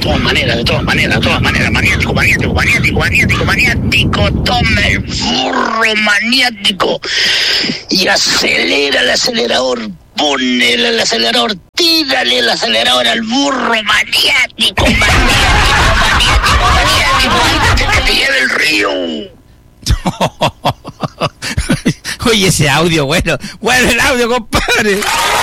todas maneras, maniático, toma el burro maniático y acelera el acelerador, ponele el acelerador, tírale el acelerador al burro maniático, antes que te lleve el río. Oye, ese audio, bueno el audio, compadre.